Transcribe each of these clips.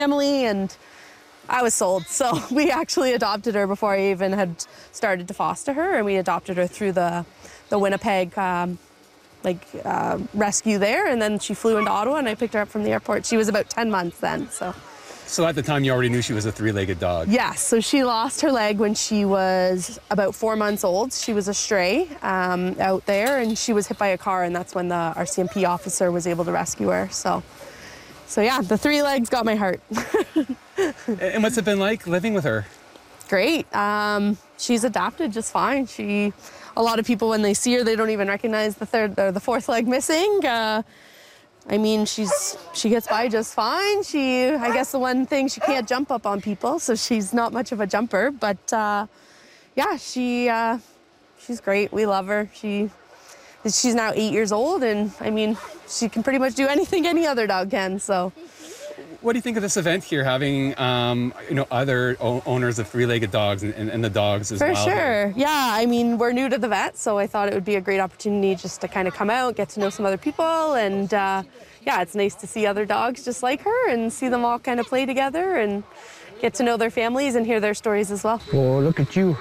family, and I was sold. So we actually adopted her before I even had started to foster her, and we adopted her through the Winnipeg rescue there, and then she flew into Ottawa, and I picked her up from the airport. She was about 10 months then, so. So at the time, you already knew she was a three-legged dog? Yes, so she lost her leg when she was about 4 months old. She was a stray out there, and she was hit by a car, and that's when the RCMP officer was able to rescue her. So yeah, the 3 legs got my heart. And what's it been like living with her? Great. She's adapted just fine. A lot of people, when they see her, they don't even recognize the 3rd or the 4th leg missing. I mean, she gets by just fine. I guess the one thing, she can't jump up on people, so she's not much of a jumper. But yeah, she's great. We love her. She's now 8 years old, and I mean, she can pretty much do anything any other dog can. So. What do you think of this event here, having other owners of three-legged dogs and the dogs as well? For sure. Yeah, I mean, we're new to the vet, so I thought it would be a great opportunity just to kind of come out, get to know some other people, and yeah, it's nice to see other dogs just like her and see them all kind of play together and get to know their families and hear their stories as well. Oh, look at you.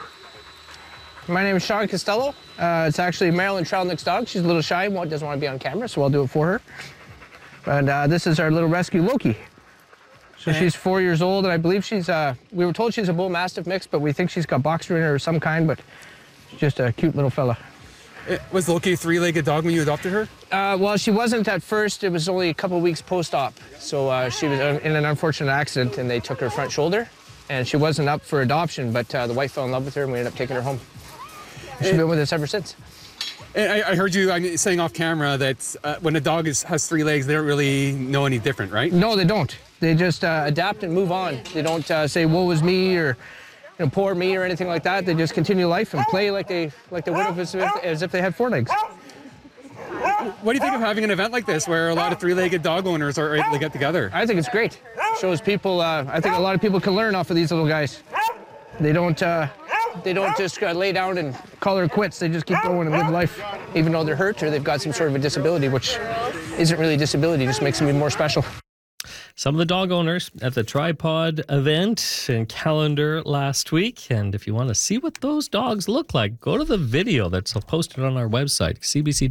My name is Sean Costello. It's actually Marilyn Trelnick's dog. She's a little shy, doesn't want to be on camera, so I'll do it for her. And this is our little rescue, Loki. So she's 4 years old, and I believe we were told she's a Bull Mastiff mix, but we think she's got boxer in her of some kind, but she's just a cute little fella. Was Loki a three-legged dog when you adopted her? Well, she wasn't at first. It was only a couple of weeks post-op. So she was in an unfortunate accident, and they took her front shoulder, and she wasn't up for adoption, but the wife fell in love with her, and we ended up taking her home. She's been with us ever since. And I heard you saying off camera that when a dog has 3 legs, they don't really know any different, right? No, they don't. They just adapt and move on. They don't say, woe is me, or poor me, or anything like that. They just continue life and play like they would have as if they had 4 legs. What do you think of having an event like this where a lot of three-legged dog owners are able to get together? I think it's great. Shows people, I think a lot of people can learn off of these little guys. They don't just lay down and call her quits. They just keep going and live life, even though they're hurt or they've got some sort of a disability, which isn't really a disability, just makes them even more special. Some of the dog owners at the Tripod event and calendar last week. And if you want to see what those dogs look like, go to the video that's posted on our website,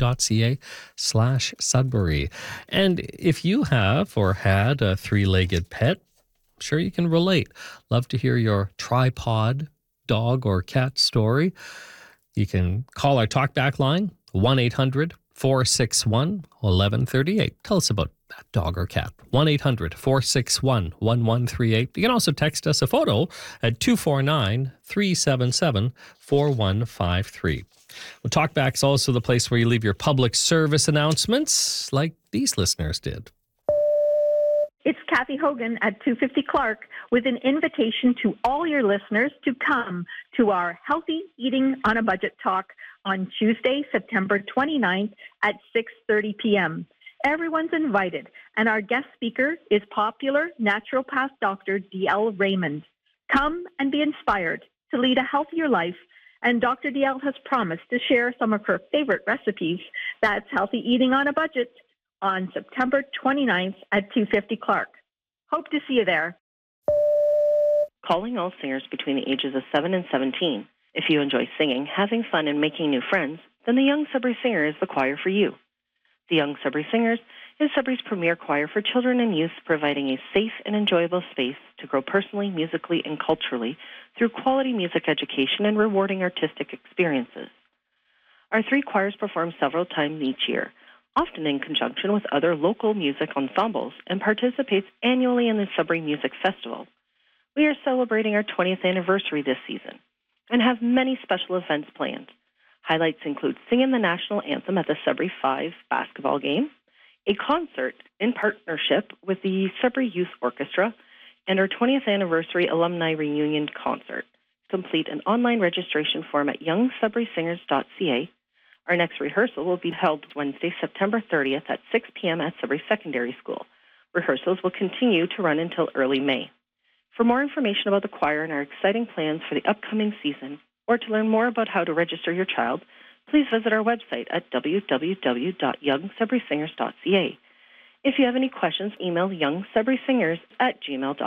cbc.ca/Sudbury. And if you have or had a 3-legged pet, I'm sure you can relate. Love to hear your Tripod dog or cat story. You can call our talkback line, 1-800-461-1138. Tell us about that dog or cat. 1-800-461-1138. You can also text us a photo at 249-377-4153. Well, Talkback's also the place where you leave your public service announcements like these listeners did. It's Kathy Hogan at 250 Clark with an invitation to all your listeners to come to our Healthy Eating on a Budget talk on Tuesday, September 29th at 6:30 p.m. Everyone's invited, and our guest speaker is popular naturopath Dr. D.L. Raymond. Come and be inspired to lead a healthier life, and Dr. D.L. has promised to share some of her favorite recipes. That's Healthy Eating on a Budget on September 29th at 250 Clark. Hope to see you there. Calling all singers between the ages of 7 and 17. If you enjoy singing, having fun, and making new friends, then the Young Sudbury Singer is the choir for you. The Young Sudbury Singers is Sudbury's premier choir for children and youth, providing a safe and enjoyable space to grow personally, musically, and culturally through quality music education and rewarding artistic experiences. Our 3 choirs perform several times each year, often in conjunction with other local music ensembles, and participates annually in the Sudbury Music Festival. We are celebrating our 20th anniversary this season and have many special events planned. Highlights include singing the national anthem at the Sudbury 5 basketball game, a concert in partnership with the Sudbury Youth Orchestra, and our 20th anniversary alumni reunion concert. Complete an online registration form at youngsudburysingers.ca. Our next rehearsal will be held Wednesday, September 30th at 6 p.m. at Sudbury Secondary School. Rehearsals will continue to run until early May. For more information about the choir and our exciting plans for the upcoming season, or to learn more about how to register your child, please visit our website at www.youngsudburysingers.ca. If you have any questions, email youngsudburysingers@gmail.com.